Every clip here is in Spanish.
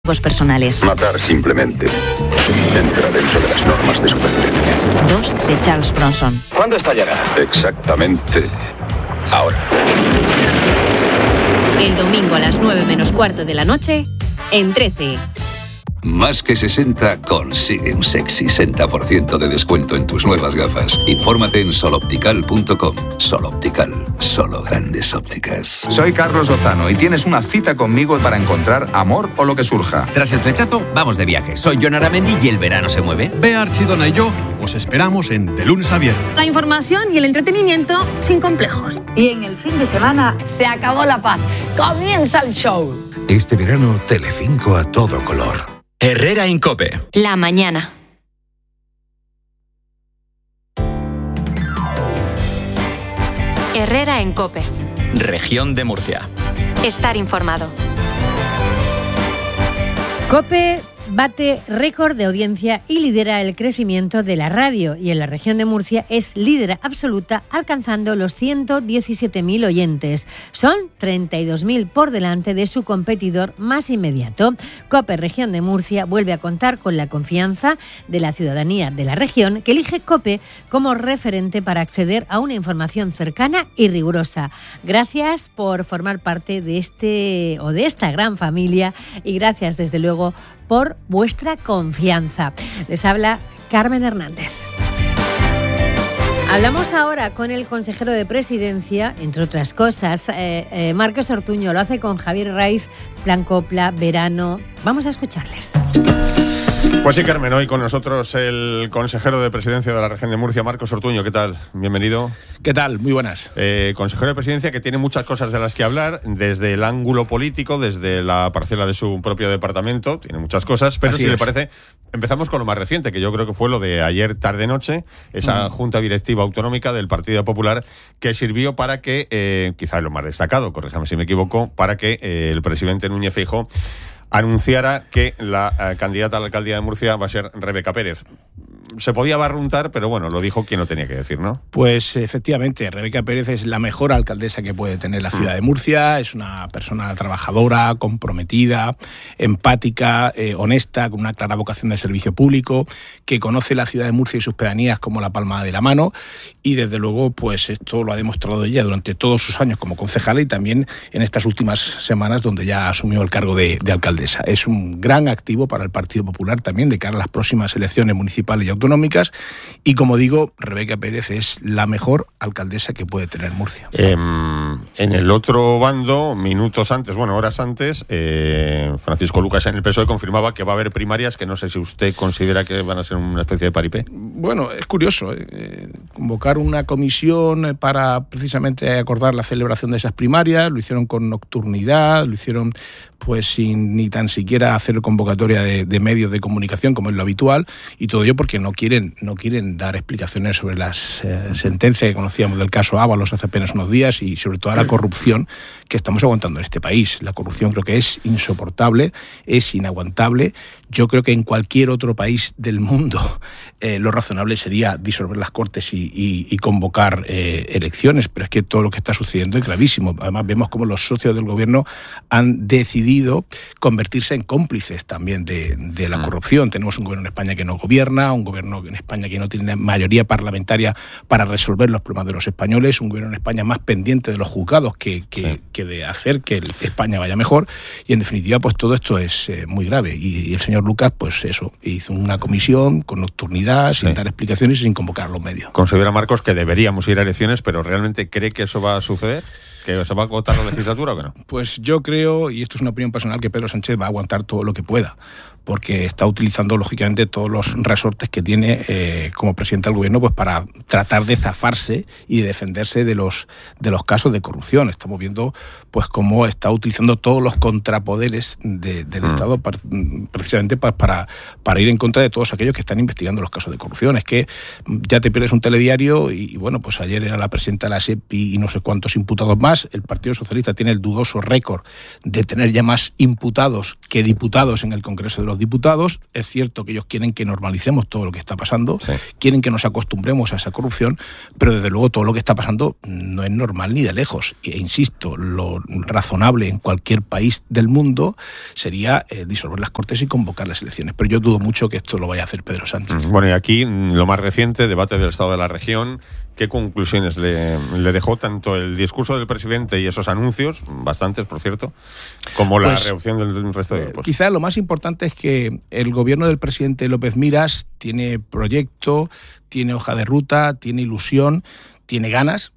personales. Matar simplemente entra dentro de las normas de supervivencia. 2 de Charles Bronson. ¿Cuándo estallará? Exactamente ahora. El domingo a las 9 menos cuarto de la noche, en 13. Más que 60 consigue un sexy 60% de descuento en tus nuevas gafas. Infórmate en soloptical.com. Sol Optical, solo grandes ópticas. Soy Carlos Lozano y tienes una cita conmigo para encontrar amor o lo que surja. Tras el flechazo, vamos de viaje. Soy Jon Aramendi y el verano se mueve. Bea Archidona y yo os esperamos en De Lunes a Viernes. La información y el entretenimiento sin complejos. Y en el fin de semana se acabó la paz. Comienza el show. Este verano, Telecinco a todo color. Herrera en COPE. La mañana. Herrera en COPE. Región de Murcia. Estar informado. COPE bate récord de audiencia y lidera el crecimiento de la radio, y en la región de Murcia es líder absoluta, alcanzando los 117.000 oyentes. Son 32.000 por delante de su competidor más inmediato. COPE Región de Murcia vuelve a contar con la confianza de la ciudadanía de la región, que elige COPE como referente para acceder a una información cercana y rigurosa. Gracias por formar parte de esta gran familia, y gracias desde luego por vuestra confianza. Les habla Carmen Hernández. Hablamos ahora con el consejero de Presidencia, entre otras cosas, Marcos Ortuño. Lo hace con Javier Raiz, Plan Copla, Verano. Vamos a escucharles. Pues sí, Carmen, hoy con nosotros el consejero de Presidencia de la región de Murcia, Marcos Ortuño. ¿Qué tal? Bienvenido. ¿Qué tal? Muy buenas. Consejero de Presidencia que tiene muchas cosas de las que hablar, desde el ángulo político, desde la parcela de su propio departamento, tiene muchas cosas, pero si le parece, empezamos con lo más reciente, que yo creo que fue lo de ayer tarde-noche, esa Junta Directiva Autonómica del Partido Popular, que sirvió para que, quizá lo más destacado, corríjame si me equivoco, para que el presidente Núñez Feijóo anunciara que la candidata a la alcaldía de Murcia va a ser Rebeca Pérez. Se podía barruntar, pero bueno, lo dijo quien lo tenía que decir, ¿no? Pues efectivamente, Rebeca Pérez es la mejor alcaldesa que puede tener la ciudad de Murcia. Es una persona trabajadora, comprometida, empática, honesta, con una clara vocación de servicio público, que conoce la ciudad de Murcia y sus pedanías como la palma de la mano, y desde luego pues esto lo ha demostrado ella durante todos sus años como concejala y también en estas últimas semanas donde ya asumió el cargo de alcaldesa. Es un gran activo para el Partido Popular también de cara a las próximas elecciones municipales y autonómicas, y como digo, Rebeca Pérez es la mejor alcaldesa que puede tener Murcia. En el otro bando, horas antes, Francisco Lucas en el PSOE confirmaba que va a haber primarias, que no sé si usted considera que van a ser una especie de paripé. Bueno, es curioso, convocar una comisión para precisamente acordar la celebración de esas primarias, lo hicieron con nocturnidad, lo hicieron pues sin ni tan siquiera hacer convocatoria de medios de comunicación, como es lo habitual, y todo ello porque no quieren dar explicaciones sobre las sentencias que conocíamos del caso Ábalos hace apenas unos días, y sobre todo la corrupción que estamos aguantando en este país. La corrupción creo que es insoportable, es inaguantable. Yo creo que en cualquier otro país del mundo lo razonable sería disolver las Cortes y convocar elecciones, pero es que todo lo que está sucediendo es gravísimo. Además vemos cómo los socios del gobierno han decidido convertirse en cómplices también de la corrupción. Tenemos un gobierno en España que no gobierna, un gobierno en España que no tiene mayoría parlamentaria para resolver los problemas de los españoles, un gobierno en España más pendiente de los juzgados que de hacer que España vaya mejor, y en definitiva pues todo esto es muy grave, y el señor Lucas pues eso, hizo una comisión con nocturnidad, sin dar explicaciones y sin convocar a los medios. Considera Marcos que deberíamos ir a elecciones, pero ¿realmente cree que eso va a suceder? ¿Que se va a agotar la legislatura o que no? Pues yo creo, y esto es una opinión personal, que Pedro Sánchez va a aguantar todo lo que pueda, porque está utilizando lógicamente todos los resortes que tiene como presidente del gobierno pues para tratar de zafarse y de defenderse de los casos de corrupción. Estamos viendo pues cómo está utilizando todos los contrapoderes del Estado precisamente para ir en contra de todos aquellos que están investigando los casos de corrupción. Es que ya te pierdes un telediario y bueno, pues ayer era la presidenta de la SEPI y no sé cuántos imputados más, además el Partido Socialista tiene el dudoso récord de tener ya más imputados que diputados en el Congreso de los Diputados. Es cierto que ellos quieren que normalicemos todo lo que está pasando, quieren que nos acostumbremos a esa corrupción, pero desde luego todo lo que está pasando no es normal ni de lejos. E insisto, lo razonable en cualquier país del mundo sería disolver las Cortes y convocar las elecciones, pero yo dudo mucho que esto lo vaya a hacer Pedro Sánchez. Bueno, y aquí lo más reciente, debate del estado de la región. ¿Qué conclusiones le dejó tanto el discurso del presidente y esos anuncios, bastantes por cierto, como la reacción del resto de grupos? Quizás lo más importante es que el gobierno del presidente López Miras tiene proyecto, tiene hoja de ruta, tiene ilusión, tiene ganas.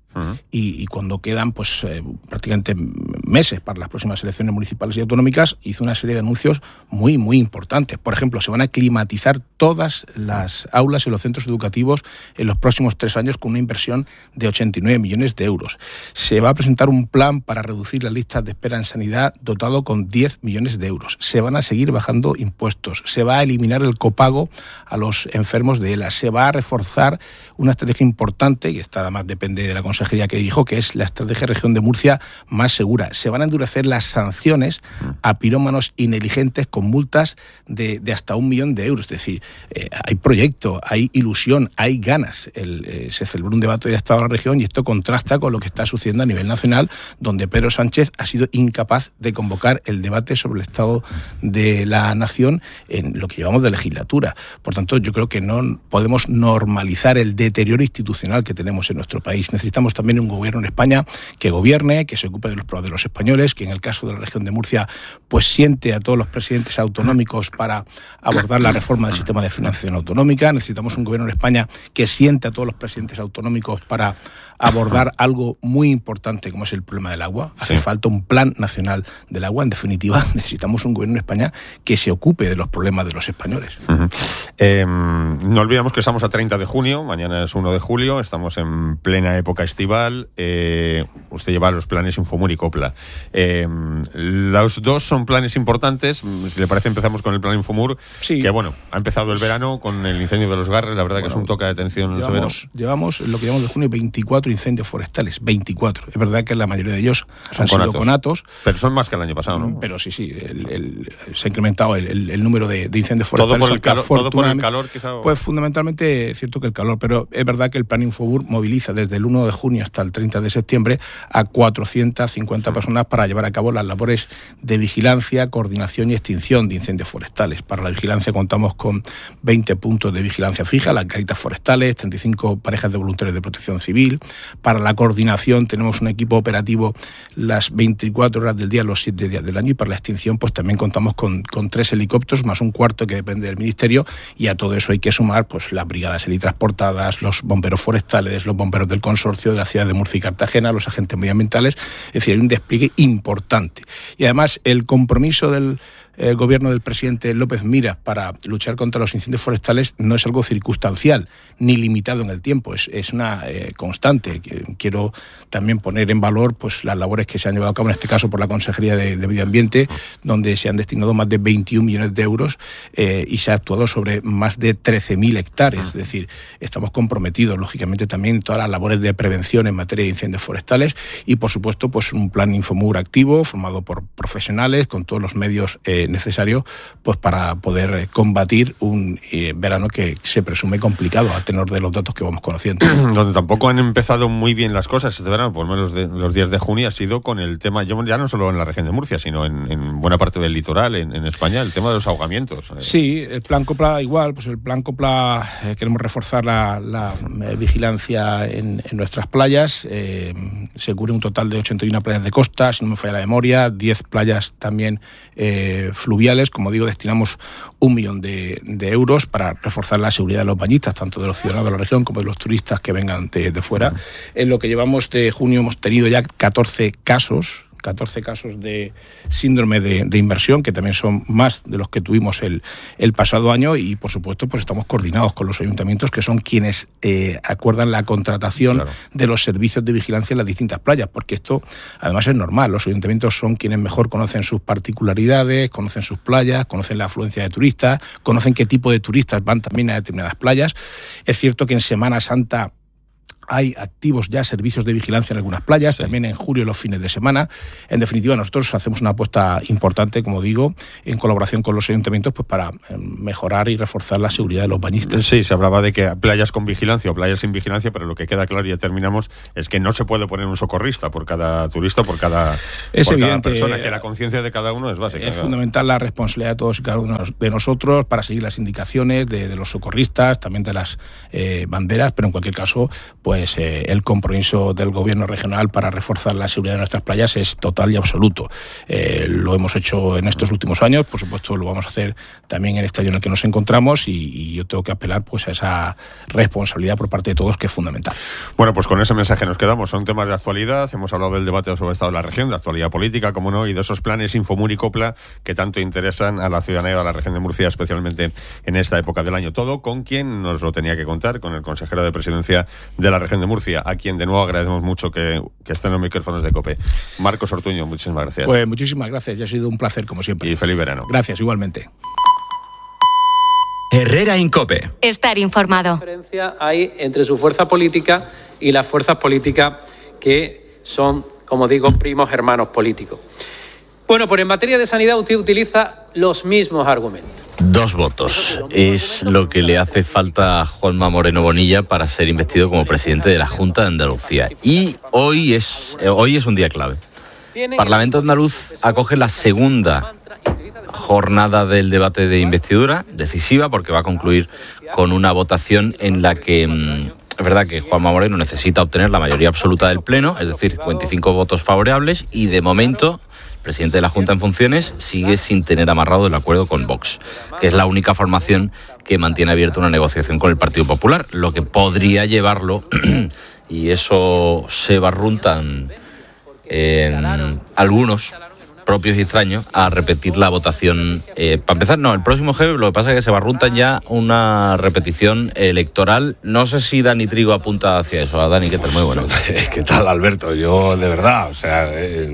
Y cuando quedan prácticamente meses para las próximas elecciones municipales y autonómicas, hizo una serie de anuncios muy, muy importantes. Por ejemplo, se van a climatizar todas las aulas y los centros educativos en los próximos 3 años con una inversión de 89 millones de euros. Se va a presentar un plan para reducir las listas de espera en sanidad dotado con 10 millones de euros. Se van a seguir bajando impuestos. Se va a eliminar el copago a los enfermos de ELA. Se va a reforzar una estrategia importante, y esta además depende de la consejería que dijo, que es la estrategia región de Murcia más segura. Se van a endurecer las sanciones a pirómanos y negligentes con multas de hasta 1 millón de euros. Es decir, hay proyecto, hay ilusión, hay ganas. Se celebró un debate del Estado de la región y esto contrasta con lo que está sucediendo a nivel nacional, donde Pedro Sánchez ha sido incapaz de convocar el debate sobre el estado de la nación en lo que llevamos de legislatura. Por tanto, yo creo que no podemos normalizar el deterioro institucional que tenemos en nuestro país. Necesitamos también un gobierno en España que gobierne, que se ocupe de los problemas de los españoles, que en el caso de la región de Murcia pues siente a todos los presidentes autonómicos para abordar la reforma del sistema de financiación autonómica. Necesitamos un gobierno en España que siente a todos los presidentes autonómicos para abordar algo muy importante como es el problema del agua. Hace falta un plan nacional del agua. En definitiva, necesitamos un gobierno en España que se ocupe de los problemas de los españoles. No olvidamos que estamos a 30 de junio, mañana es 1 de julio, estamos en plena época estival. Usted lleva los planes Infomur y Copla. Los dos son planes importantes. Si le parece, empezamos con el plan Infomur, que ha empezado el verano con el incendio de los Garres. La verdad que es un toque de atención severo. Llevamos lo que llamamos de junio 24 incendios forestales, 24. Es verdad que la mayoría de ellos han sido conatos. Pero son más que el año pasado, ¿no? Pero sí, se ha incrementado el número de incendios forestales. ¿Todo por el calor, quizá? Pues fundamentalmente es cierto que el calor, pero es verdad que el plan Infomur moviliza desde el 1 de junio hasta el 30 de septiembre a 450 personas para llevar a cabo las labores de vigilancia, coordinación y extinción de incendios forestales. Para la vigilancia contamos con 20 puntos de vigilancia fija, las garitas forestales, 35 parejas de voluntarios de protección civil. Para la coordinación tenemos un equipo operativo las 24 horas del día, los 7 días del año, y para la extinción pues también contamos con 3 helicópteros más un cuarto que depende del Ministerio, y a todo eso hay que sumar pues las brigadas helitransportadas, los bomberos forestales, los bomberos del consorcio de la ciudad de Murcia y Cartagena, los agentes medioambientales. Es decir, hay un despliegue importante. Y además el compromiso del gobierno del presidente López Miras para luchar contra los incendios forestales no es algo circunstancial ni limitado en el tiempo, es una constante. Quiero también poner en valor pues las labores que se han llevado a cabo, en este caso por la Consejería de Medio Ambiente, donde se han destinado más de 21 millones de euros y se ha actuado sobre más de 13.000 hectáreas. Es decir, estamos comprometidos, lógicamente, también en todas las labores de prevención en materia de incendios forestales y, por supuesto, pues un plan Infomur activo, formado por profesionales, con todos los medios necesarios pues para poder combatir un verano que se presume complicado a tenor de los datos que vamos conociendo. Donde tampoco han empezado muy bien las cosas este verano, por lo menos los días de junio, ha sido con el tema, ya no solo en la región de Murcia, sino en buena parte del litoral, en España, el tema de los ahogamientos. Sí, el plan Copla igual, pues el plan Copla queremos reforzar la vigilancia en nuestras playas. Se cubre un total de 81 playas de costa, si no me falla la memoria, 10 playas también fluviales. Como digo, destinamos 1 millón de euros para reforzar la seguridad de los bañistas, tanto de los ciudadanos de la región como de los turistas que vengan de fuera. En lo que llevamos de junio hemos tenido ya 14 casos de síndrome de inversión, que también son más de los que tuvimos el pasado año, y por supuesto pues estamos coordinados con los ayuntamientos, que son quienes acuerdan la contratación de los servicios de vigilancia en las distintas playas, porque esto además es normal. Los ayuntamientos son quienes mejor conocen sus particularidades, conocen sus playas, conocen la afluencia de turistas, conocen qué tipo de turistas van también a determinadas playas. Es cierto que en Semana Santa Hay activos ya servicios de vigilancia en algunas playas, también en julio los fines de semana. En definitiva, nosotros hacemos una apuesta importante, como digo, en colaboración con los ayuntamientos, pues para mejorar y reforzar la seguridad de los bañistas. Sí, se hablaba de que playas con vigilancia o playas sin vigilancia, pero lo que queda claro, y ya terminamos, es que no se puede poner un socorrista por cada turista, por cada persona, que la conciencia de cada uno es básica. Es fundamental la responsabilidad de todos y cada uno de nosotros para seguir las indicaciones de los socorristas, también de las banderas, pero en cualquier caso, pues el compromiso del gobierno regional para reforzar la seguridad de nuestras playas es total y absoluto. Lo hemos hecho en estos últimos años, por supuesto lo vamos a hacer también en el estadio en el que nos encontramos y yo tengo que apelar pues a esa responsabilidad por parte de todos, que es fundamental. Bueno, pues con ese mensaje nos quedamos. Son temas de actualidad, hemos hablado del debate sobre el estado de la región, de actualidad política, como no, y de esos planes Infomur y Copla que tanto interesan a la ciudadanía de la región de Murcia, especialmente en esta época del año. Todo con quien nos lo tenía que contar, con el consejero de Presidencia de la región de Murcia, a quien de nuevo agradecemos mucho que esté en los micrófonos de COPE. Marcos Ortuño, muchísimas gracias. Pues muchísimas gracias, ya ha sido un placer como siempre. Y feliz verano. Gracias, igualmente. Herrera en COPE. Estar informado. ¿Qué diferencia hay entre su fuerza política y las fuerzas políticas que son, como digo, primos hermanos políticos? Bueno, pues en materia de sanidad usted utiliza los mismos argumentos. 2 votos. Es lo que le hace falta a Juanma Moreno Bonilla para ser investido como presidente de la Junta de Andalucía. Y hoy es un día clave. El Parlamento andaluz acoge la segunda jornada del debate de investidura, decisiva porque va a concluir con una votación en la que es verdad que Juanma Moreno necesita obtener la mayoría absoluta del Pleno, es decir, 55 votos favorables, y de momento el presidente de la Junta en funciones sigue sin tener amarrado el acuerdo con Vox, que es la única formación que mantiene abierta una negociación con el Partido Popular, lo que podría llevarlo, y eso se barruntan algunos propios y extraños, a repetir la votación. Para empezar, no, el próximo jueves lo que pasa es que se barruntan ya una repetición electoral. No sé si Dani Trigo apunta hacia eso. Dani, ¿qué tal? Muy bueno. ¿Qué tal, Alberto? Yo, de verdad, o sea,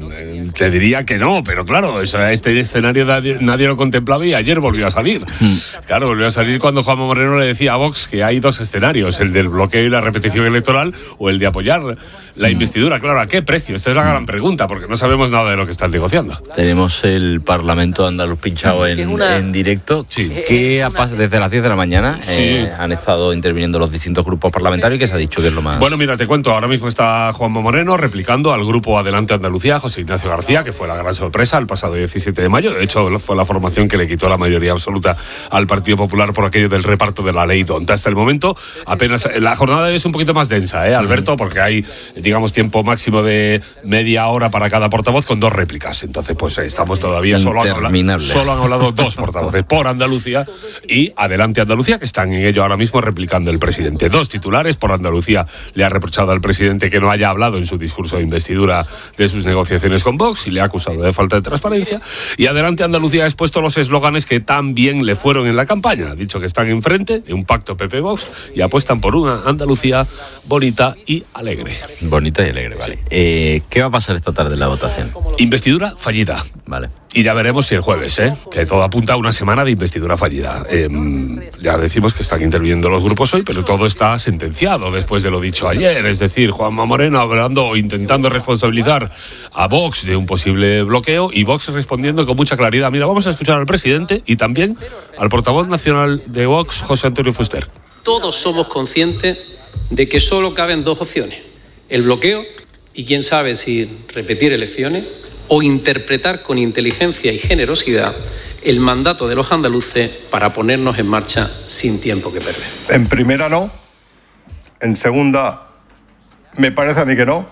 te diría que no, pero claro, este escenario nadie lo contemplaba y ayer volvió a salir. Claro, volvió a salir cuando Juanma Moreno le decía a Vox que hay 2 escenarios, el del bloqueo y la repetición electoral o el de apoyar la investidura. Claro, ¿a qué precio? Esta es la gran pregunta, porque no sabemos nada de lo que están negociando. Tenemos el Parlamento andaluz pinchado en directo. Sí. ¿Qué ha pasado desde las 10 de la mañana? Sí. Han estado interviniendo los distintos grupos parlamentarios. ¿Qué se ha dicho que es lo más? Bueno, mira, te cuento. Ahora mismo está Juanma Moreno replicando al grupo Adelante Andalucía, José Ignacio García, que fue la gran sorpresa el pasado 17 de mayo. De hecho, fue la formación que le quitó la mayoría absoluta al Partido Popular por aquello del reparto de la ley Donta. Hasta el momento, apenas la jornada es un poquito más densa, Alberto, porque hay, digamos, tiempo máximo de media hora para cada portavoz con 2 réplicas. Entonces, pues estamos todavía solo han hablado 2 portavoces por Andalucía y Adelante Andalucía, que están en ello ahora mismo replicando el presidente. 2 titulares. Por Andalucía le ha reprochado al presidente que no haya hablado en su discurso de investidura de sus negociaciones con Vox y le ha acusado de falta de transparencia. Y Adelante Andalucía ha expuesto los eslóganes que tan bien le fueron en la campaña. Ha dicho que están enfrente de un pacto PP-Vox y apuestan por una Andalucía bonita y alegre. Bonita y alegre, vale. Sí. ¿Qué va a pasar esta tarde en la votación? Investidura fallida. Vale. Y ya veremos si el jueves, que todo apunta a una semana de investidura fallida. Ya decimos que están interviniendo los grupos hoy, pero todo está sentenciado después de lo dicho ayer. Es decir, Juanma Moreno hablando o intentando responsabilizar a Vox de un posible bloqueo y Vox respondiendo con mucha claridad. Mira, vamos a escuchar al presidente y también al portavoz nacional de Vox, José Antonio Fuster. Todos somos conscientes de que solo caben 2 opciones: el bloqueo y quién sabe si repetir elecciones, o interpretar con inteligencia y generosidad el mandato de los andaluces para ponernos en marcha sin tiempo que perder. En primera no, en segunda me parece a mí que no,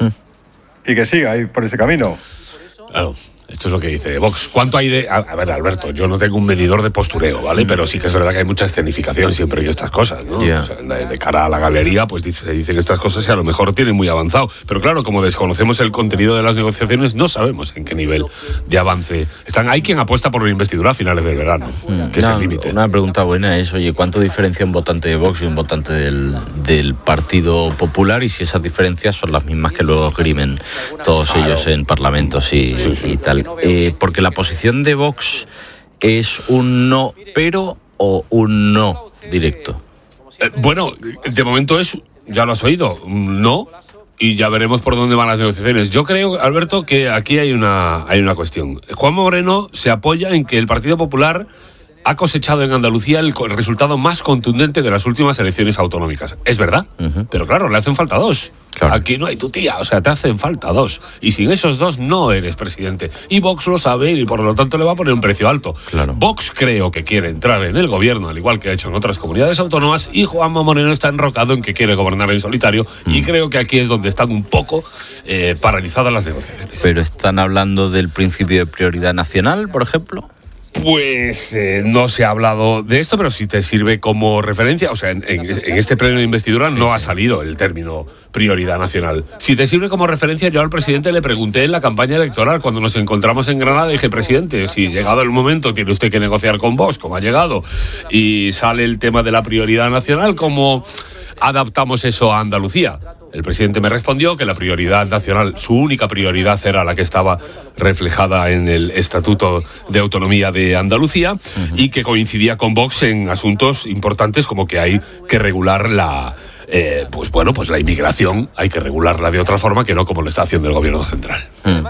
y que siga ahí por ese camino. Claro, esto es lo que dice Vox. ¿Cuánto hay de...? A ver, Alberto, yo no tengo un medidor de postureo, ¿vale? Pero sí que es verdad que hay mucha escenificación siempre en estas cosas, ¿no? Yeah. O sea, de cara a la galería, pues se dicen estas cosas y a lo mejor tienen muy avanzado. Pero claro, como desconocemos el contenido de las negociaciones, no sabemos en qué nivel de avance están. Hay quien apuesta por una investidura a finales del verano, que es el límite. Una pregunta buena es, oye, ¿cuánto diferencia un votante de Vox y un votante del Partido Popular? Y si esas diferencias son las mismas que luego esgrimen todos ellos en parlamentos y tal. Porque la posición de Vox es un no pero o un no directo. Bueno, de momento es ya lo has oído, no, y ya veremos por dónde van las negociaciones. Yo creo, Alberto, que aquí hay una cuestión. Juanma Moreno se apoya en que el Partido Popular ha cosechado en Andalucía el resultado más contundente de las últimas elecciones autonómicas. Es verdad, pero claro, le hacen falta 2. Claro. Aquí no hay tu tía, o sea, te hacen falta 2. Y sin esos 2 no eres presidente. Y Vox lo sabe y por lo tanto le va a poner un precio alto. Claro. Vox creo que quiere entrar en el gobierno, al igual que ha hecho en otras comunidades autónomas, y Juanma Moreno está enrocado en que quiere gobernar en solitario. Y creo que aquí es donde están un poco paralizadas las negociaciones. ¿Pero están hablando del principio de prioridad nacional, por ejemplo? Pues no se ha hablado de esto, pero si te sirve como referencia, o sea, en este pleno de investidura no ha salido el término prioridad nacional. Si te sirve como referencia, yo al presidente le pregunté en la campaña electoral, cuando nos encontramos en Granada, dije, presidente, si llegado el momento tiene usted que negociar con Vox, como ha llegado, y sale el tema de la prioridad nacional, ¿cómo adaptamos eso a Andalucía? El presidente me respondió que la prioridad nacional, su única prioridad era la que estaba reflejada en el Estatuto de Autonomía de Andalucía y que coincidía con Vox en asuntos importantes como que hay que regular la inmigración, hay que regularla de otra forma que no como lo está haciendo el gobierno central.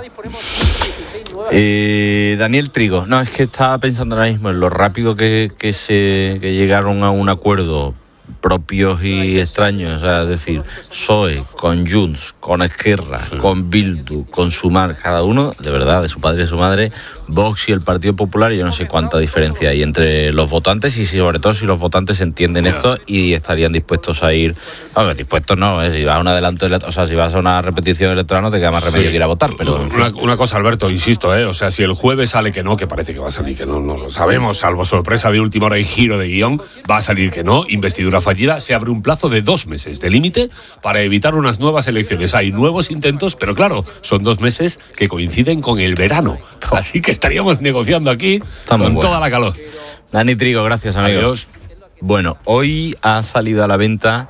Daniel Trigo, no, es que estaba pensando ahora mismo en lo rápido que llegaron a un acuerdo propios y extraños, o sea, es decir, PSOE, con Junts, con Esquerra, con Bildu, con Sumar, cada uno, de verdad, de su padre y de su madre, Vox y el Partido Popular, y yo no sé cuánta diferencia hay entre los votantes y sobre todo si los votantes entienden esto y estarían dispuestos a ir, dispuestos no, si vas a un adelanto, o sea, si vas a una repetición electoral no te queda más remedio que ir a votar, pero... Una cosa, Alberto, insisto, o sea, si el jueves sale que no, que parece que va a salir que no lo sabemos, salvo sorpresa de última hora y giro de guión, va a salir que no, investidura fallida, se abre un plazo de 2 meses de límite para evitar unas nuevas elecciones. Hay nuevos intentos, pero claro, son 2 meses que coinciden con el verano. Así que estaríamos negociando aquí con toda la calor. Dani Trigo, gracias, amigo. Adiós. Bueno, hoy ha salido a la venta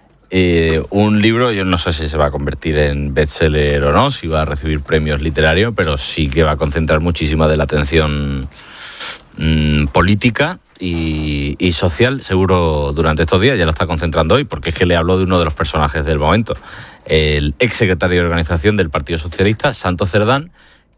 un libro, yo no sé si se va a convertir en bestseller o no, si va a recibir premios literarios, pero sí que va a concentrar muchísima de la atención política y social, seguro durante estos días, ya lo está concentrando hoy, porque es que le habló de uno de los personajes del momento, el exsecretario de organización del Partido Socialista, Santos Cerdán,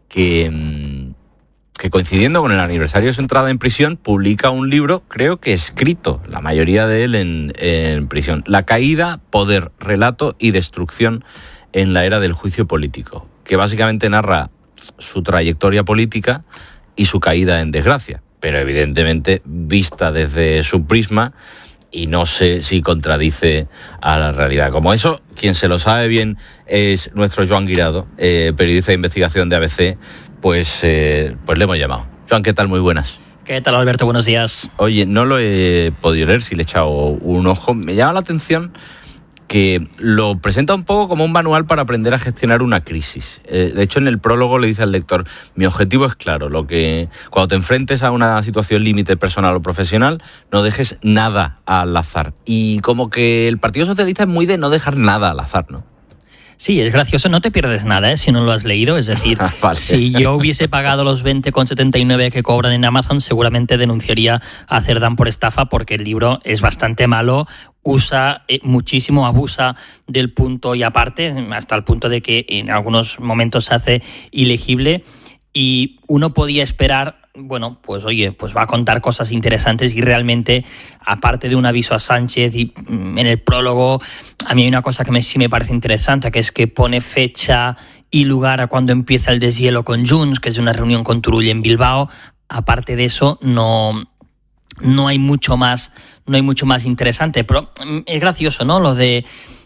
que coincidiendo con el aniversario de su entrada en prisión, publica un libro, creo que escrito, la mayoría de él en prisión, La caída, poder, relato y destrucción en la era del juicio político, que básicamente narra su trayectoria política y su caída en desgracia, pero evidentemente vista desde su prisma y no sé si contradice a la realidad. Como eso, quien se lo sabe bien es nuestro Joan Guirado, periodista de investigación de ABC, pues le hemos llamado. Joan, ¿qué tal? Muy buenas. ¿Qué tal, Alberto? Buenos días. Oye, no lo he podido leer, si le he echado un ojo. Me llama la atención que lo presenta un poco como un manual para aprender a gestionar una crisis. De hecho, en el prólogo le dice al lector, mi objetivo es claro, cuando te enfrentes a una situación límite personal o profesional, no dejes nada al azar. Y como que el Partido Socialista es muy de no dejar nada al azar, ¿no? Sí, es gracioso, no te pierdes nada si no lo has leído, es decir, vale. Si yo hubiese pagado los 20,79 que cobran en Amazon, seguramente denunciaría a Cerdán por estafa porque el libro es bastante malo, usa muchísimo, abusa del punto y aparte, hasta el punto de que en algunos momentos se hace ilegible y uno podía esperar, bueno, pues oye, pues va a contar cosas interesantes y realmente, aparte de un aviso a Sánchez y en el prólogo, a mí hay una cosa que sí me parece interesante, que es que pone fecha y lugar a cuando empieza el deshielo con Junts, que es una reunión con Turull en Bilbao. Aparte de eso, no hay mucho más interesante, pero es gracioso, ¿no? Lo de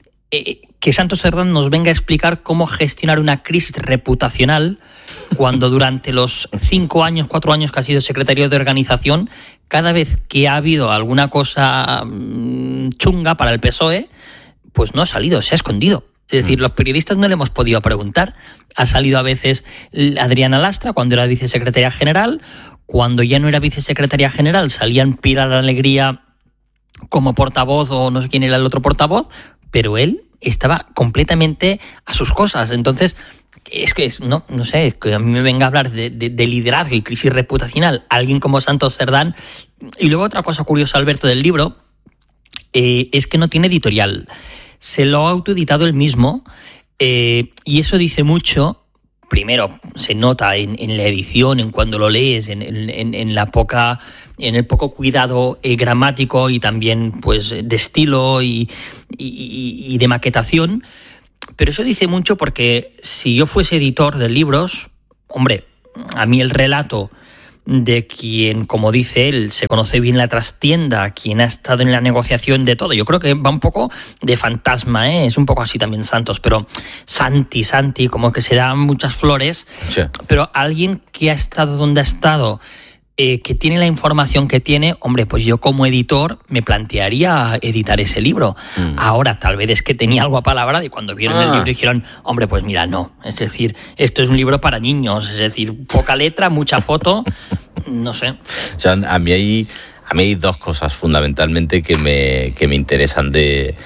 que Santos Cerdán nos venga a explicar cómo gestionar una crisis reputacional cuando durante los 4 años que ha sido secretario de organización, cada vez que ha habido alguna cosa chunga para el PSOE, pues no ha salido, se ha escondido. Es decir, los periodistas no le hemos podido preguntar. Ha salido a veces Adriana Lastra cuando era vicesecretaria general, cuando ya no era vicesecretaria general salían Pilar Alegría como portavoz o no sé quién era el otro portavoz, pero él estaba completamente a sus cosas. Entonces, no sé, que a mí me venga a hablar de liderazgo y crisis reputacional alguien como Santos Cerdán. Y luego otra cosa curiosa, Alberto, del libro, es que no tiene editorial. se lo ha autoeditado él mismo, y eso dice mucho. Primero, se nota en la edición, en cuando lo lees, en el poco cuidado gramático y también pues de estilo y de maquetación. Pero eso dice mucho porque si yo fuese editor de libros, hombre, a mí el relato de quien, como dice él, se conoce bien la trastienda, quien ha estado en la negociación de todo. Yo creo que va un poco de fantasma, ¿eh? Es un poco así también Santos, pero Santi, como que se dan muchas flores, sí. Pero alguien que ha estado donde ha estado, que tiene la información que tiene, hombre, pues yo como editor me plantearía editar ese libro. Ahora, tal vez es que tenía algo apalabrado y cuando vieron el libro dijeron, hombre, pues mira, no. Es decir, esto es un libro para niños, es decir, poca letra, mucha foto, no sé. O sea, a mí hay dos cosas fundamentalmente que me interesan de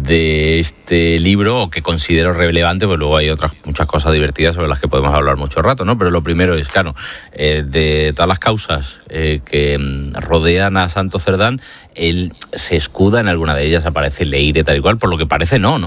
este libro, o que considero relevante, porque luego hay otras muchas cosas divertidas sobre las que podemos hablar mucho rato, ¿no? Pero lo primero es, claro, de todas las causas que rodean a Santos Cerdán, él se escuda en alguna de ellas, aparece Leire tal y cual, por lo que parece no.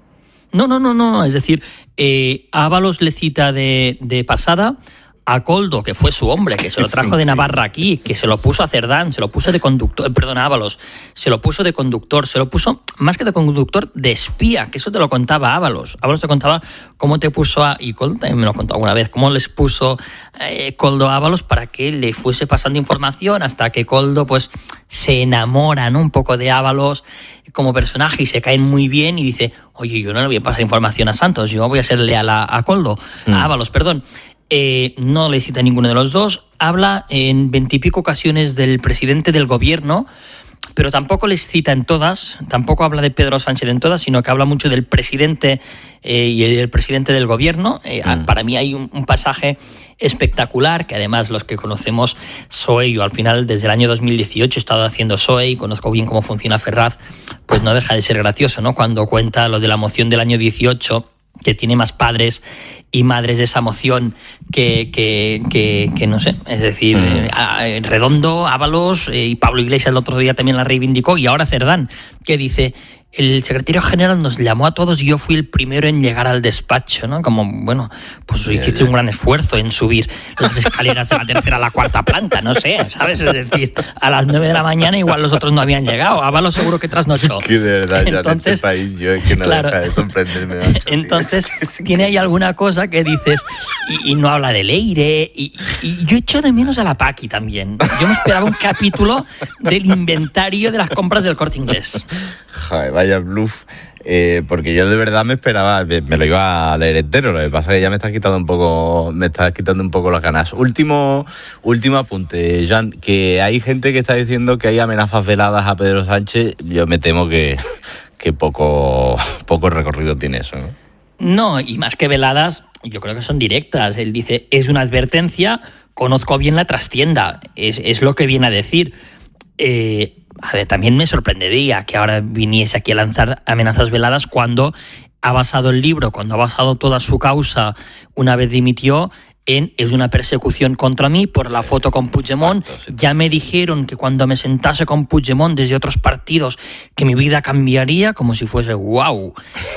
No, es decir, Ábalos le cita de pasada a Koldo, que fue su hombre, que se lo trajo de Navarra aquí, que se lo puso a Cerdán, se lo puso de conductor, a Ábalos, se lo puso de conductor, se lo puso, más que de conductor, de espía, que eso te lo contaba Ábalos. Ábalos te contaba cómo te puso y Koldo también me lo contó alguna vez, cómo les puso Koldo a Ábalos para que le fuese pasando información hasta que Koldo pues se enamora, ¿no?, un poco de Ábalos como personaje y se caen muy bien y dice, oye, yo no le voy a pasar información a Santos, yo voy a ser leal a Koldo, a Ábalos, perdón. No le cita a ninguno de los dos, habla en 20 y pico ocasiones del presidente del gobierno, pero tampoco les cita en todas, tampoco habla de Pedro Sánchez en todas, sino que habla mucho del presidente y el presidente del gobierno. Para mí hay un pasaje espectacular, que además los que conocemos SOE, yo al final desde el año 2018 he estado haciendo SOE y conozco bien cómo funciona Ferraz, pues no deja de ser gracioso, ¿no?, cuando cuenta lo de la moción del año 18, que tiene más padres y madres de esa moción que no sé, es decir, Redondo, Ábalos y Pablo Iglesias el otro día también la reivindicó, y ahora Cerdán, que dice, el secretario general nos llamó a todos y yo fui el primero en llegar al despacho, ¿no? Como, bueno, pues hiciste un gran esfuerzo en subir las escaleras de la tercera a la cuarta planta, no sé, ¿sabes? Es decir, a las 9 de la mañana igual los otros no habían llegado, Ábalos seguro que trasnochó. Que de verdad, ya en este país yo es que no deja de sorprenderme mucho. Entonces, tiene ahí alguna cosa que dices, y no habla de Leire, y yo echo de menos a la Paqui también. Yo me esperaba un capítulo del inventario de las compras del Corte Inglés. Joder, vaya bluff, porque yo de verdad me esperaba, me lo iba a leer entero, lo que pasa es que ya me estás quitando un poco las ganas. Último apunte, Jan, que hay gente que está diciendo que hay amenazas veladas a Pedro Sánchez. Yo me temo que poco recorrido tiene eso, ¿no? No, y más que veladas, yo creo que son directas. Él dice, es una advertencia, conozco bien la trastienda, es lo que viene a decir. A ver, también me sorprendería que ahora viniese aquí a lanzar amenazas veladas cuando ha basado el libro, cuando ha basado toda su causa una vez dimitió es una persecución contra mí por la foto con Puigdemont. Ya me dijeron que cuando me sentase con Puigdemont desde otros partidos que mi vida cambiaría, como si fuese wow.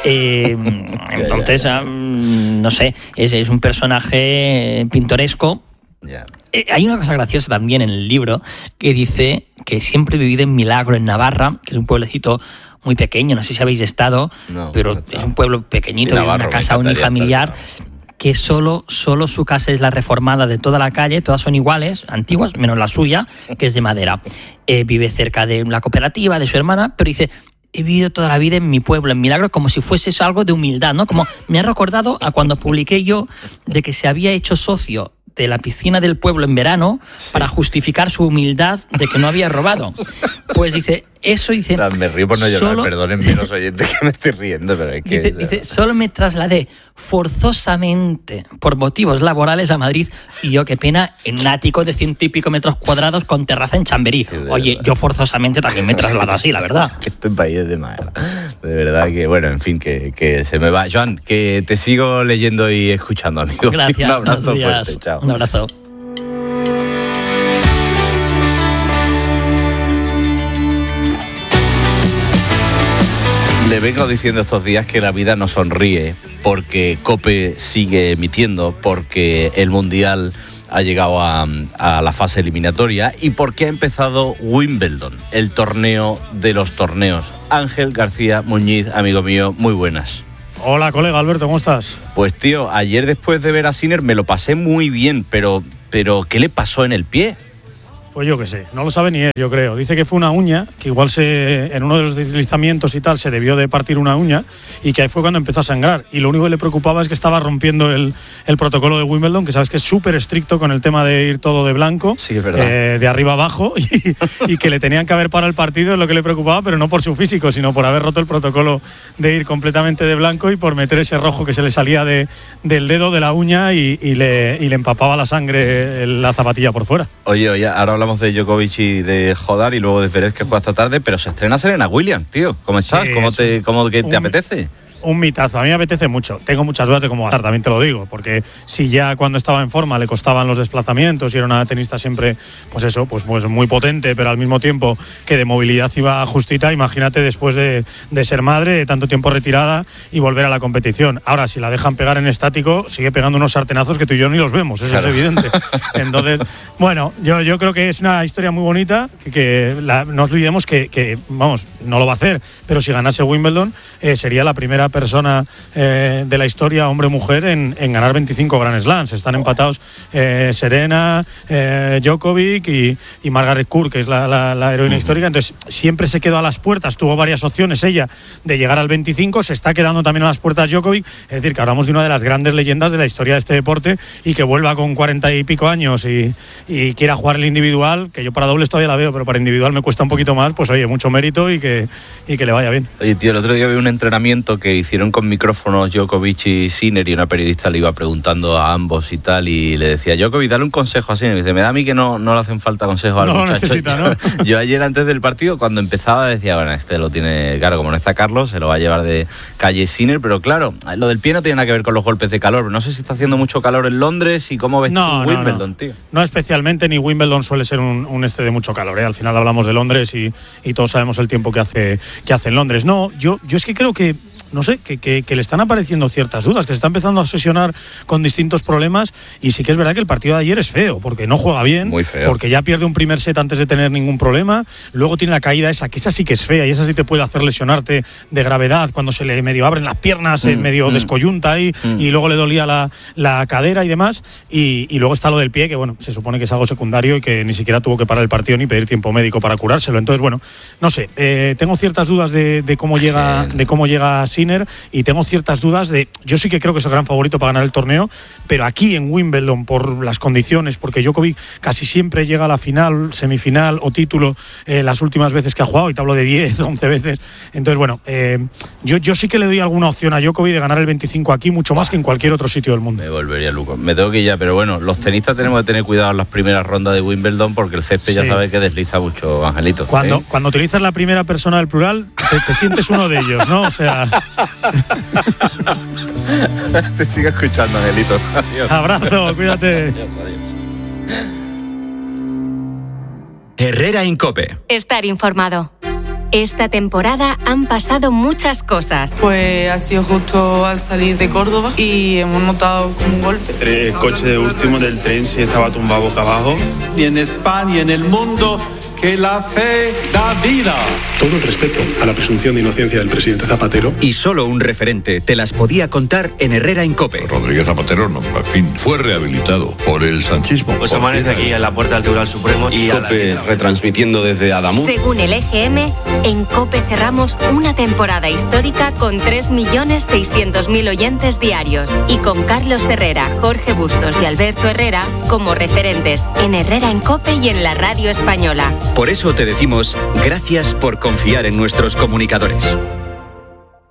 Entonces, no sé, es un personaje pintoresco. Yeah. Hay una cosa graciosa también en el libro que dice que siempre he vivido en Milagro, en Navarra, que es un pueblecito muy pequeño, no sé si habéis estado, pero es un pueblo pequeñito, Navarro, una casa unifamiliar, que solo su casa es la reformada de toda la calle, todas son iguales, antiguas, menos la suya, que es de madera. Vive cerca de la cooperativa de su hermana, pero dice, he vivido toda la vida en mi pueblo, en Milagro, como si fuese eso algo de humildad, ¿no? Como me ha recordado a cuando publiqué yo de que se había hecho socio de la piscina del pueblo en verano para justificar su humildad de que no había robado. Pues dice, eso dice... Me río por no llorar, perdónenme los oyentes que me estoy riendo, pero es que... Dice, solo me trasladé forzosamente por motivos laborales a Madrid y yo, qué pena, en un ático de 100 y pico metros cuadrados con terraza en Chamberí. Oye, yo forzosamente también me traslado así, la verdad. Es que este país es de madera. De verdad que, bueno, en fin, que se me va. Joan, que te sigo leyendo y escuchando, amigo. Gracias. Un abrazo fuerte, chao. Un abrazo. Le vengo diciendo estos días que la vida no sonríe porque COPE sigue emitiendo, porque el Mundial ha llegado a la fase eliminatoria y porque ha empezado Wimbledon, el torneo de los torneos. Ángel García Muñiz, amigo mío, muy buenas. Hola, colega Alberto, ¿cómo estás? Pues tío, ayer después de ver a Sinner me lo pasé muy bien, pero ¿qué le pasó en el pie? Pues yo qué sé, no lo sabe ni él, yo creo. Dice que fue una uña, que igual en uno de los deslizamientos y tal se debió de partir una uña y que ahí fue cuando empezó a sangrar. Y lo único que le preocupaba es que estaba rompiendo el protocolo de Wimbledon, que sabes que es súper estricto con el tema de ir todo de blanco, sí, es verdad. De arriba abajo, y que le tenían que haber parado el partido, es lo que le preocupaba, pero no por su físico, sino por haber roto el protocolo de ir completamente de blanco y por meter ese rojo que se le salía del dedo, de la uña, y le empapaba la sangre la zapatilla por fuera. Oye, ahora hablamos de Djokovic y de Jodar y luego de Pérez, que juega esta tarde, pero se estrena Serena Williams, tío. ¿Cómo estás? Sí, ¿Cómo te apetece? Un mitazo, a mí me apetece mucho. Tengo muchas dudas de cómo va a estar, también te lo digo, porque si ya cuando estaba en forma le costaban los desplazamientos y era una tenista siempre, pues muy potente, pero al mismo tiempo que de movilidad iba justita, imagínate después de ser madre, de tanto tiempo retirada y volver a la competición. Ahora, si la dejan pegar en estático, sigue pegando unos sartenazos que tú y yo ni los vemos, eso claro. Es evidente. Entonces, bueno, yo creo que es una historia muy bonita, no olvidemos que, vamos, no lo va a hacer, pero si ganase Wimbledon, sería la primera persona de la historia, hombre o mujer, en ganar 25 Grand Slams. Están empatados Serena, Djokovic y Margaret Court, que es la heroína histórica. Entonces siempre se quedó a las puertas, tuvo varias opciones ella de llegar al 25, se está quedando también a las puertas Djokovic, es decir, que hablamos de una de las grandes leyendas de la historia de este deporte y que vuelva con 40 y pico años y quiera jugar el individual, que yo para dobles todavía la veo, pero para individual me cuesta un poquito más, pues oye, mucho mérito y que le vaya bien. Oye, tío, el otro día vi un entrenamiento que hicieron con micrófonos Djokovic y Sinner y una periodista le iba preguntando a ambos y tal y le decía, Djokovic, dale un consejo a Sinner. Y dice, me da a mí que no le hacen falta consejos al muchacho. Yo ayer antes del partido, cuando empezaba, decía, bueno, este lo tiene, claro, como no está Carlos, se lo va a llevar de calle Sinner, pero claro, lo del pie no tiene nada que ver con los golpes de calor. No sé si está haciendo mucho calor en Londres y cómo ves tú Wimbledon, tío. No especialmente, ni Wimbledon suele ser un de mucho calor, ¿eh? Al final hablamos de Londres y todos sabemos el tiempo que hace en Londres. No, yo es que creo que no sé, que le están apareciendo ciertas dudas, que se está empezando a obsesionar con distintos problemas y sí que es verdad que el partido de ayer es feo, porque no juega bien, muy feo, porque ya pierde un primer set antes de tener ningún problema, luego tiene la caída esa, que esa sí que es fea y esa sí te puede hacer lesionarte de gravedad cuando se le medio abren las piernas, medio descoyunta ahí y luego le dolía la cadera y demás y luego está lo del pie, que bueno, se supone que es algo secundario y que ni siquiera tuvo que parar el partido ni pedir tiempo médico para curárselo, entonces bueno, no sé, tengo ciertas dudas de cómo llega Sinner y tengo ciertas dudas yo sí que creo que es el gran favorito para ganar el torneo, pero aquí en Wimbledon por las condiciones, porque Djokovic casi siempre llega a la final, semifinal o título las últimas veces que ha jugado, y te hablo de 10, 11 veces, entonces bueno, yo sí que le doy alguna opción a Djokovic de ganar el 25 aquí, mucho más que en cualquier otro sitio del mundo. Me volvería loco, me tengo que ir ya, pero bueno, los tenistas tenemos que tener cuidado en las primeras rondas de Wimbledon porque el césped ya sabes que desliza mucho, Angelito. Cuando utilizas la primera persona del plural te sientes uno de ellos, ¿no? O sea... Te sigo escuchando, Angelito. Adiós. Abrazo, cuídate. Adiós. Herrera Incope. Estar informado. Esta temporada han pasado muchas cosas. Pues ha sido justo al salir de Córdoba y hemos notado un golpe. El coche último del tren se estaba tumbado boca abajo. Y en España y en el mundo, que la fe da vida. Todo el respeto a la presunción de inocencia del presidente Zapatero. Y solo un referente te las podía contar en Herrera Incope. Rodríguez Zapatero, no, en fin, fue rehabilitado por el sanchismo. Pues amanece aquí en la puerta del Tribunal Supremo y Cope retransmitiendo desde Adamuz. Según el EGM, en Cope cerramos una temporada histórica con 3.600.000 oyentes diarios y con Carlos Herrera, Jorge Bustos y Alberto Herrera como referentes en Herrera en Cope y en la radio española. Por eso te decimos gracias por confiar en nuestros comunicadores.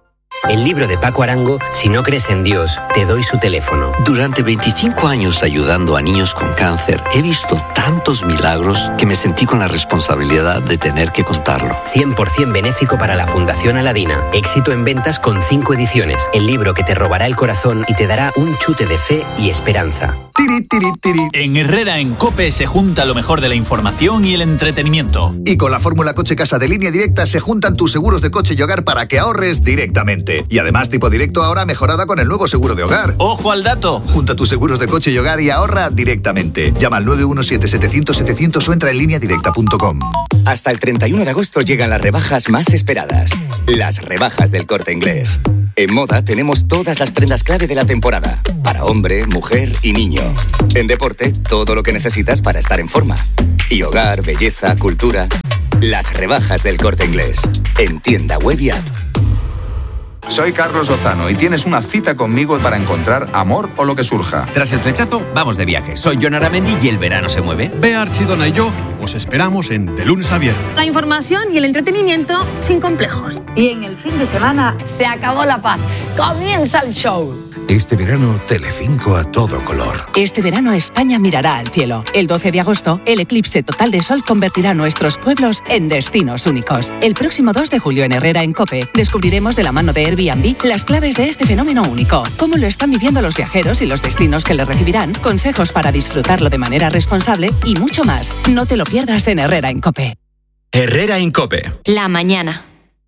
El libro de Paco Arango, Si no crees en Dios, te doy su teléfono. Durante 25 años ayudando a niños con cáncer, he visto tantos milagros que me sentí con la responsabilidad de tener que contarlo. 100% benéfico para la Fundación Aladina. Éxito en ventas con 5 ediciones. El libro que te robará el corazón y te dará un chute de fe y esperanza. En Herrera en COPE se junta lo mejor de la información y el entretenimiento. Y con la fórmula Coche Casa de Línea Directa se juntan tus seguros de coche y hogar para que ahorres directamente. Y además tipo directo ahora mejorada con el nuevo seguro de hogar. ¡Ojo al dato! Junta tus seguros de coche y hogar y ahorra directamente. Llama al 917-700-700 o entra en lineadirecta.com. Hasta el 31 de agosto llegan las rebajas más esperadas. Las rebajas del Corte Inglés. En moda tenemos todas las prendas clave de la temporada. Para hombre, mujer y niño. En deporte, todo lo que necesitas para estar en forma. Y hogar, belleza, cultura. Las rebajas del Corte Inglés. En tienda web y app. Soy Carlos Lozano y tienes una cita conmigo para encontrar amor o lo que surja. Tras el flechazo, vamos de viaje. Soy Jon Aramendi y el verano se mueve. Bea Archidona y yo os esperamos en De Lunes a Viernes. La información y el entretenimiento sin complejos. Y en el fin de semana se acabó la paz. Comienza el show. Este verano, Telecinco a todo color. Este verano España mirará al cielo. El 12 de agosto, el eclipse total de sol convertirá nuestros pueblos en destinos únicos. El próximo 2 de julio en Herrera en COPE, descubriremos de la mano de Airbnb las claves de este fenómeno único. Cómo lo están viviendo los viajeros y los destinos que le recibirán, consejos para disfrutarlo de manera responsable y mucho más. No te lo pierdas en Herrera en COPE. Herrera en COPE. La mañana.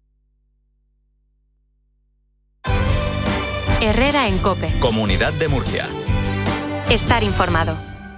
Herrera en COPE. Comunidad de Murcia. Estar informado.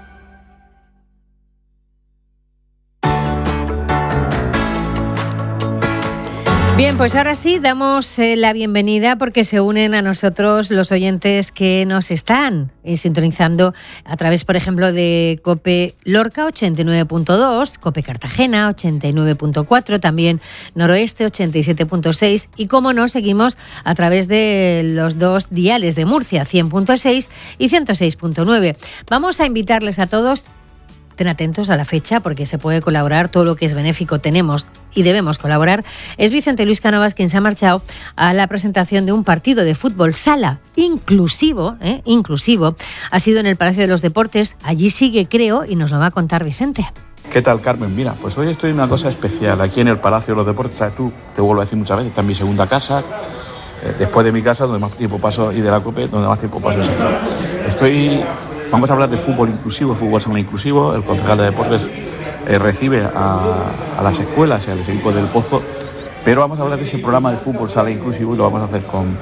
Bien, pues ahora sí damos la bienvenida porque se unen a nosotros los oyentes que nos están sintonizando a través, por ejemplo, de COPE Lorca 89.2, COPE Cartagena 89.4, también Noroeste 87.6 y, como no, seguimos a través de los dos diales de Murcia 100.6 y 106.9. Vamos a invitarles a todos. Estén atentos a la fecha porque se puede colaborar, todo lo que es benéfico tenemos y debemos colaborar. Es Vicente Luis Cánovas quien se ha marchado a la presentación de un partido de fútbol sala inclusivo, inclusivo. Ha sido en el Palacio de los Deportes, allí sigue, creo, y nos lo va a contar Vicente. ¿Qué tal, Carmen? Mira, pues hoy estoy en una cosa especial aquí en el Palacio de los Deportes. ¿Sabes? Tú te vuelvo a decir muchas veces, esta es mi segunda casa. Después de mi casa, donde más tiempo paso, y de la COPE, donde más tiempo paso es aquí. Vamos a hablar de fútbol inclusivo, fútbol sala inclusivo. El concejal de deportes recibe a las escuelas y a los equipos del Pozo, pero vamos a hablar de ese programa de fútbol sala inclusivo y lo vamos a hacer con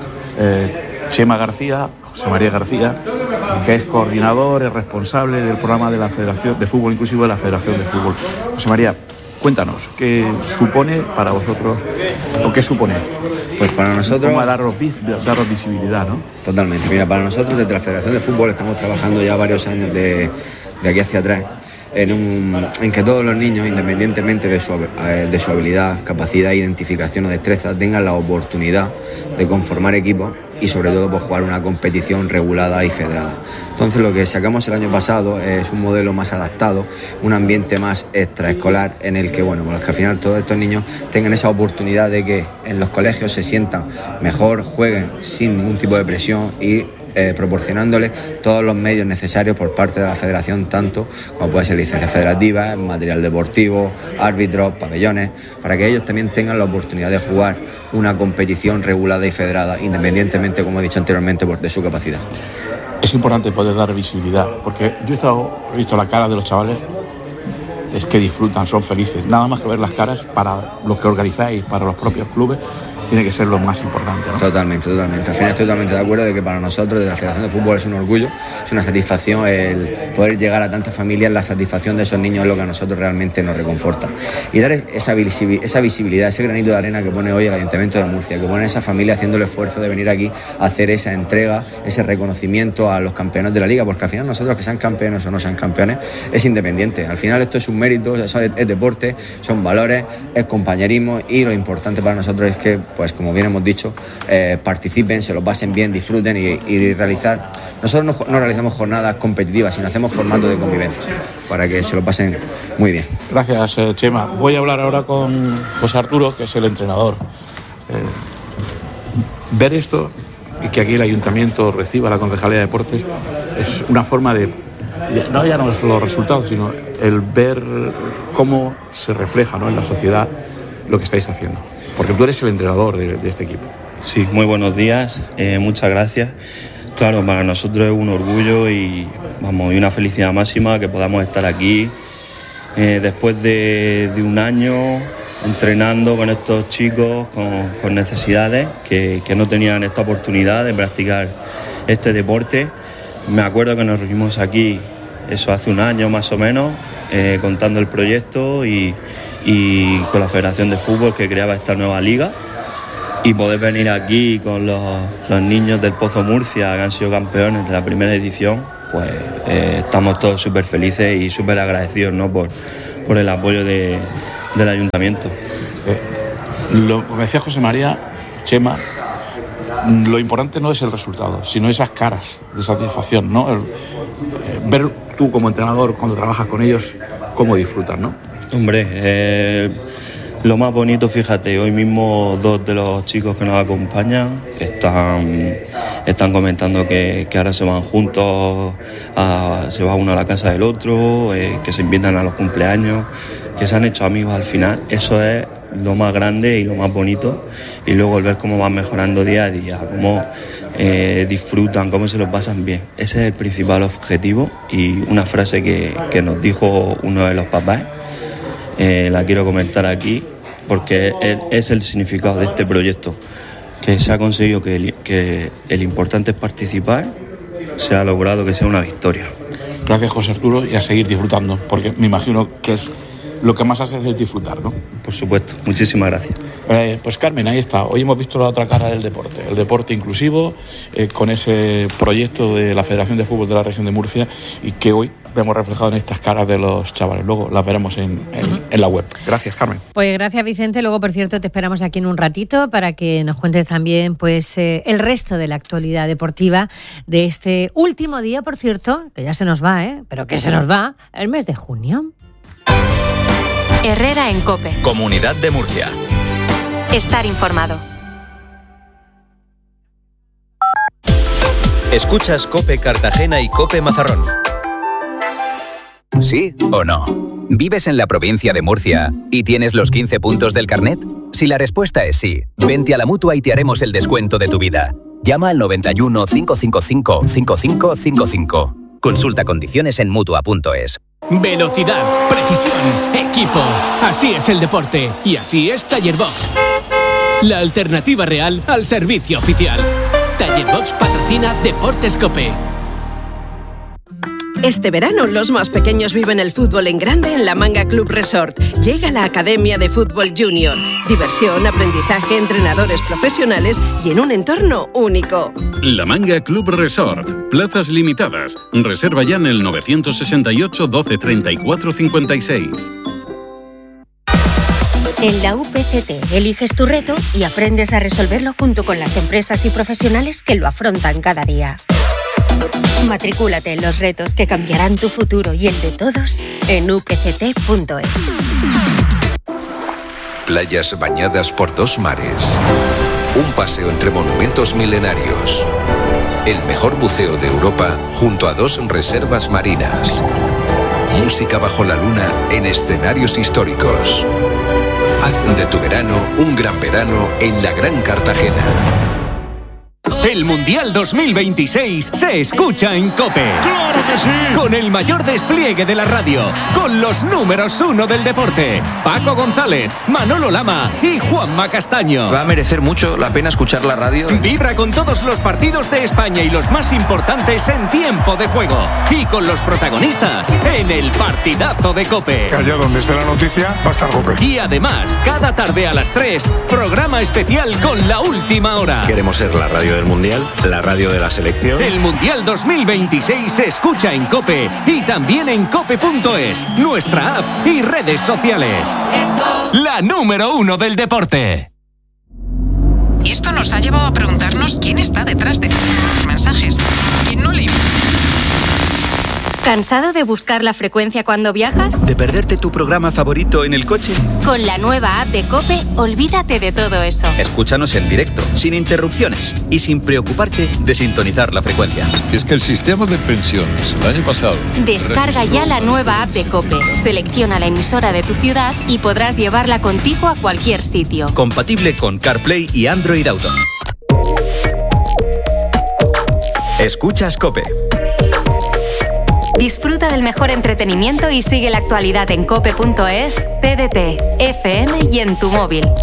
Chema García, José María García, que es coordinador y responsable del programa de la Federación de Fútbol Inclusivo de la Federación de Fútbol. José María, cuéntanos, ¿qué supone para vosotros o qué supone esto? Pues para nosotros... ¿Cómo daros visibilidad, no? Totalmente. Mira, para nosotros desde la Federación de Fútbol estamos trabajando ya varios años de aquí hacia atrás en que todos los niños, independientemente de su habilidad, capacidad, identificación o destreza, tengan la oportunidad de conformar equipos y sobre todo pues, jugar una competición regulada y federada. Entonces lo que sacamos el año pasado es un modelo más adaptado, un ambiente más extraescolar en el que, bueno, pues que al final todos estos niños tengan esa oportunidad de que en los colegios se sientan mejor, jueguen sin ningún tipo de presión y proporcionándoles todos los medios necesarios por parte de la federación, tanto como puede ser licencias federativas, material deportivo, árbitros, pabellones, para que ellos también tengan la oportunidad de jugar una competición regulada y federada, independientemente, como he dicho anteriormente, de su capacidad. Es importante poder dar visibilidad, porque yo he visto la cara de los chavales, es que disfrutan, son felices, nada más que ver las caras para lo que organizáis, para los propios clubes, tiene que ser lo más importante, ¿no? Totalmente. Al final estoy totalmente de acuerdo de que para nosotros, desde la Federación de Fútbol, es un orgullo, es una satisfacción el poder llegar a tantas familias. La satisfacción de esos niños es lo que a nosotros realmente nos reconforta. Y dar esa visibilidad, ese granito de arena que pone hoy el Ayuntamiento de Murcia, que pone esa familia haciendo el esfuerzo de venir aquí a hacer esa entrega, ese reconocimiento a los campeones de la Liga, porque al final nosotros, que sean campeones o no sean campeones, es independiente. Al final esto es un mérito, es deporte, son valores, es compañerismo, y lo importante para nosotros es que, pues como bien hemos dicho, participen, se lo pasen bien, disfruten y realizar. Nosotros no realizamos jornadas competitivas, sino hacemos formatos de convivencia para que se lo pasen muy bien. Gracias, Chema. Voy a hablar ahora con José Arturo, que es el entrenador. ver esto y que aquí el ayuntamiento reciba la Concejalía de Deportes es una forma de, ya no solo los resultados, sino el ver cómo se refleja, ¿no?, en la sociedad lo que estáis haciendo. Porque tú eres el entrenador de este equipo. Sí, muy buenos días, muchas gracias. Claro, para nosotros es un orgullo y una felicidad máxima que podamos estar aquí después de un año entrenando con estos chicos con necesidades que no tenían esta oportunidad de practicar este deporte. Me acuerdo que nos reunimos aquí, eso hace un año más o menos, contando el proyecto y con la Federación de Fútbol que creaba esta nueva liga. Y poder venir aquí con los niños del Pozo Murcia que han sido campeones de la primera edición, pues estamos todos súper felices y súper agradecidos, ¿no?, por el apoyo del ayuntamiento. Como decía José María, Chema, lo importante no es el resultado, sino esas caras de satisfacción, ¿no? Ver tú como entrenador cuando trabajas con ellos cómo disfrutan, ¿no? Hombre, lo más bonito, fíjate, hoy mismo 2 de los chicos que nos acompañan están comentando que ahora se van juntos, se va uno a la casa del otro, que se invitan a los cumpleaños, que se han hecho amigos al final. Eso es lo más grande y lo más bonito. Y luego el ver cómo van mejorando día a día, cómo disfrutan, cómo se lo pasan bien. Ese es el principal objetivo. Y una frase que nos dijo uno de los papás, la quiero comentar aquí, porque es el significado de este proyecto, que se ha conseguido que el importante es participar, se ha logrado que sea una victoria. Gracias, José Arturo, y a seguir disfrutando, porque me imagino que es lo que más hace es disfrutar, ¿no? Por supuesto, muchísimas gracias. Pues Carmen, ahí está. Hoy hemos visto la otra cara del deporte, el deporte inclusivo, con ese proyecto de la Federación de Fútbol de la Región de Murcia, y que hoy vemos reflejado en estas caras de los chavales. Luego las veremos en la web. Gracias, Carmen. Pues gracias, Vicente. Luego, por cierto, te esperamos aquí en un ratito para que nos cuentes también pues el resto de la actualidad deportiva de este último día, por cierto, que ya se nos va, pero que se nos va, el mes de junio. Herrera en COPE. Comunidad de Murcia. Estar informado. Escuchas COPE Cartagena y COPE Mazarrón. ¿Sí o no? ¿Vives en la provincia de Murcia y tienes los 15 puntos del carnet? Si la respuesta es sí, vente a la Mutua y te haremos el descuento de tu vida. Llama al 91 555 5555. Consulta condiciones en Mutua.es. Velocidad, precisión, equipo. Así es el deporte y así es Tallerbox. La alternativa real al servicio oficial. Tallerbox patrocina Deportes COPE. Este verano los más pequeños viven el fútbol en grande en La Manga Club Resort. Llega la Academia de Fútbol Junior. Diversión, aprendizaje, entrenadores profesionales y en un entorno único. La Manga Club Resort. Plazas limitadas. Reserva ya en el 968 12 34 56. En la UPCT eliges tu reto y aprendes a resolverlo junto con las empresas y profesionales que lo afrontan cada día. Matricúlate en los retos que cambiarán tu futuro y el de todos en upct.es. Playas bañadas por 2 mares. Un paseo entre monumentos milenarios. El mejor buceo de Europa junto a 2 reservas marinas. Música bajo la luna en escenarios históricos. Haz de tu verano un gran verano en la Gran Cartagena. El Mundial 2026 se escucha en COPE. ¡Claro que sí! Con el mayor despliegue de la radio, con los números 1 del deporte. Paco González, Manolo Lama y Juanma Castaño. Va a merecer mucho la pena escuchar la radio. Vibra con todos los partidos de España y los más importantes en tiempo de juego. Y con los protagonistas en el partidazo de COPE. Que allá donde esté la noticia va a estar COPE. Y además, cada tarde a las 3, programa especial con la última hora. Queremos ser la radio del Mundial, la radio de la selección. El Mundial 2026 se escucha en COPE y también en cope.es, nuestra app y redes sociales. La número 1 del deporte. Y esto nos ha llevado a preguntarnos quién está detrás de los mensajes. ¿Quién no le... ¿Cansado de buscar la frecuencia cuando viajas? ¿De perderte tu programa favorito en el coche? Con la nueva app de COPE, olvídate de todo eso. Escúchanos en directo, sin interrupciones y sin preocuparte de sintonizar la frecuencia. Es que el sistema de pensiones, el año pasado... Descarga ya la nueva app de COPE, selecciona la emisora de tu ciudad y podrás llevarla contigo a cualquier sitio. Compatible con CarPlay y Android Auto. Escuchas COPE. Disfruta del mejor entretenimiento y sigue la actualidad en cope.es, TDT, FM y en tu móvil.